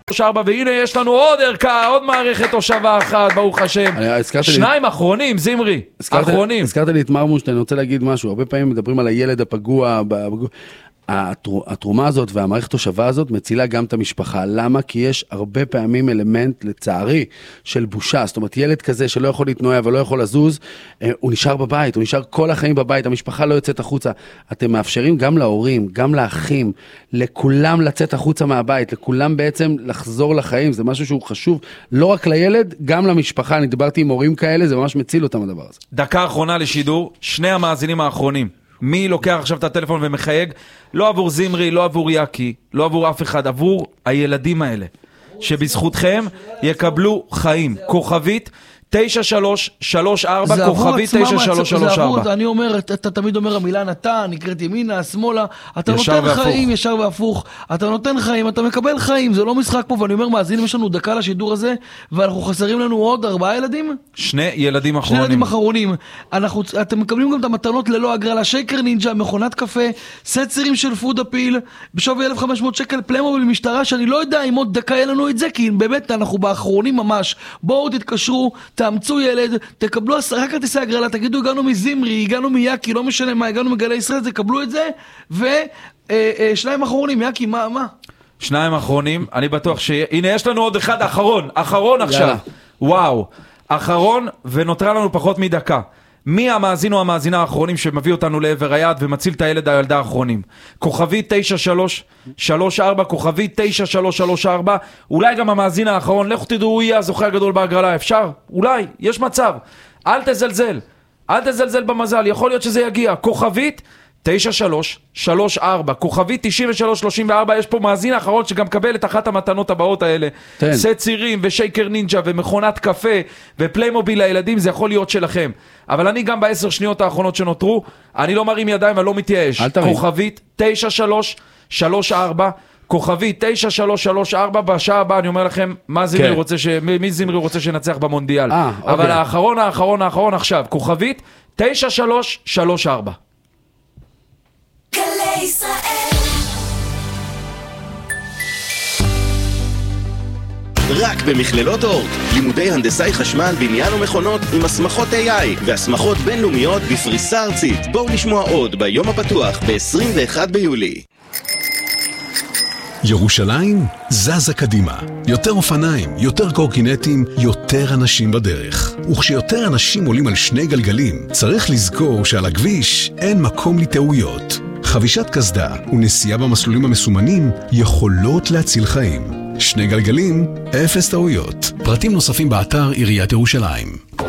4, והנה יש לנו עוד ערכה, עוד מערכת תושבה אחת, ברוך השם. שניים אחרונים, זמרי, אחרונים. הזכרת לי את מרמוש, אני רוצה להגיד משהו, הרבה פעמים מדברים על הילד הפגוע, התרומה הזאת והמערכת תושבה הזאת מצילה גם את המשפחה. למה? כי יש הרבה פעמים אלמנט, לצערי, של בושה. זאת אומרת, ילד כזה שלא יכול להתנועע ולא יכול לזוז, הוא נשאר בבית, הוא נשאר כל החיים בבית, המשפחה לא יוצאת החוצה. אתם מאפשרים גם להורים, גם לאחים, לכולם לצאת החוצה מהבית, לכולם בעצם לחזור לחיים. זה משהו שהוא חשוב, לא רק לילד, גם למשפחה. אני דיברתי עם הורים כאלה, זה ממש מציל אותם הדבר הזה. דקה אחרונה לשידור, שני המאזינים האחרונים. מי לוקח עכשיו את הטלפון ומחייג? לא עבור זמרי, לא עבור יקי, לא עבור אף אחד, עבור הילדים האלה, שבזכותכם יקבלו חיים. כוכבית 9334, כוכבית 9334. אני אומר, אתה תמיד אומר המילה נתן, נקראת ימינה, שמאלה, אתה נותן חיים ישר והפוך, אתה נותן חיים, אתה מקבל חיים, זה לא משחק פה, ואני אומר, מאזינים, יש לנו דקה לשידור הזה, ואנחנו חסרים לנו עוד 4 ילדים? 2 ילדים אחרונים. 2 ילדים אחרונים. אתם מקבלים גם את המתנות ללא הגרלה, שייקר נינג'ה, מכונת קפה, סט סירים של פוד אפיל, בשווי 1,500 שקל, פליימוביל משטרה, שאני לא יודע אם עוד דקה יהיה לנו את זה, כי באמת אנחנו באחרונים ממש. בואו תתקשרו, תאמצו ילד, תקבלו 10 כרטיסי הגרלה, תגידו הגענו מזמרי, הגענו מיאקי, לא משנה מה, הגענו מגלי ישראל, תקבלו את זה, ושניים אחרונים, יאקי, מה? 2 אחרונים, אני בטוח הנה יש לנו עוד אחד אחרון עכשיו, וואו, אחרון, ונותרה לנו פחות מדקה. מי המאזין או המאזינה האחרונים שמביא אותנו לעבר היד ומציל את הילד הילדה האחרונים? כוכבי 9334, כוכבי 9334, אולי גם המאזין האחרון, לכו תדעו, הוא יהיה הזוכה הגדול בהגרלה, אפשר? אולי, יש מצב. אל תזלזל במזל, יכול להיות שזה יגיע. כוכבית 9334, כוכבית 9334, יש פה מאזין האחרון שגם קבל את אחת המתנות הבאות האלה. סט צירים ושייקר נינג'ה ומכונת קפה ופליימוביל לילדים, זה יכול להיות שלכם. אבל אני גם ב10 שניות האחרונות שנותרו, אני לא מרים ידיים ולא מתייאש. כוכבית 9334, כוכבית 9334, בשעה הבאה אני אומר לכם מי זמרי רוצה שנצח במונדיאל. אבל האחרון עכשיו, כוכבית 9334. רק במכללות אורט, לימודי הנדסאי חשמל, בניין ומכונות עם הסמכות AI והסמכות בינלאומיות בפריסה ארצית. בואו נשמוע עוד ביום הפתוח ב-21 ביולי. ירושלים זזה קדימה. יותר אופניים, יותר קורקינטים, יותר אנשים בדרך. וכשיותר אנשים עולים על 2 גלגלים, צריך לזכור שעל הכביש אין מקום לטעויות. חבישת קסדה ונסיעה במסלולים המסומנים יכולות להציל חיים. 2 גלגלים, 0 טעויות. פרטים נוספים באתר עיריית ירושלים.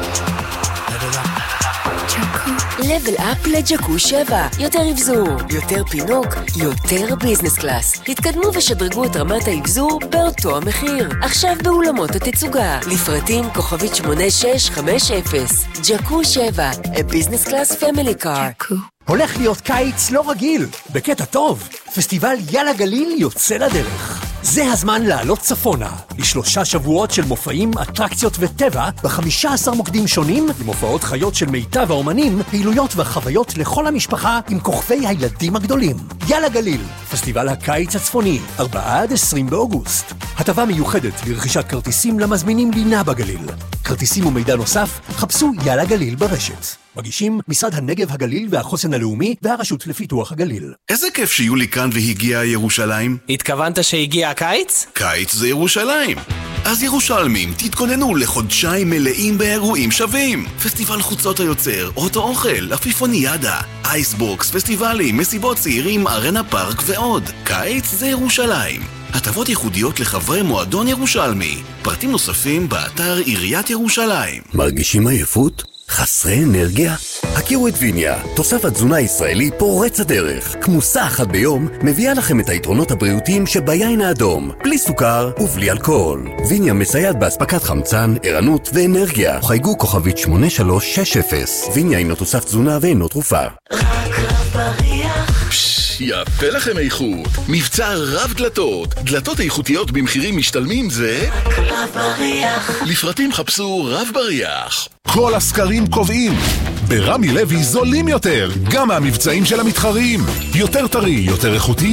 לבל אפ לג'קו 7. יותר אבזור, יותר פינוק, יותר ביזנס קלאס. תתקדמו ושדרגו את רמת האבזור באותו המחיר. עכשיו באולמות התצוגה. לפרטים כוכבית 8650. ג'קו 7, a business class family car. הולך להיות קיץ לא רגיל, בקטע טוב. פסטיבל יאללה גליל יוצא לדרך. זה הזמן לעלות צפונה, ל3 שבועות של מופעים, אטרקציות וטבע, ב15 מוקדים שונים, עם הופעות חיות של מיטב האומנים, פעילויות וחוויות לכל המשפחה עם כוכבי הילדים הגדולים. יאללה גליל, פסטיבל הקיץ הצפוני, 4-20 באוגוסט. הטבה מיוחדת לרכישת כרטיסים למזמינים לינה בגליל. כרטיסים ומידע נוסף, חפשו יאללה גליל ברשת. מגישים משרד הנגב הגליל והחוסן הלאומי והרשות לפיתוח הגליל. איזה כיף שיולי כאן והגיע ירושלים. התכוונת שהגיע הקיץ? קיץ זה ירושלים. אז ירושלמים, תתכוננו לחודשיים מלאים באירועים שווים. פסטיבל חוצות היוצר, אוטו אוכל, אפיפוניאדה, אייסבוקס, פסטיבלים, מסיבות צעירים, ארנה פארק ועוד. קיץ זה ירושלים. הטבות ייחודיות לחברי מועדון ירושלמי. פרטים נוספים באתר עיריית ירושלים. מרגישים עייפות? חסרי אנרגיה? הכירו את ויניה, תוסף התזונה הישראלי פורץ הדרך. כמוסה אחת ביום מביאה לכם את היתרונות הבריאותיים שביין האדום, בלי סוכר ובלי אלכוהול. ויניה מסייעת בהספקת חמצן, ערנות ואנרגיה. חייגו כוכבית 8360. ויניה אינו תוסף תזונה ואינו תרופה. יפה לכם איכות. מבצע רב דלתות. דלתות איכותיות במחירים משתלמים זה רב בריח. לפרטים חפשו רב בריח. כל הסקרים קובעים. ברמי לוי זולים יותר, גם מהמבצעים של המתחרים. יותר טרי, יותר איכותי,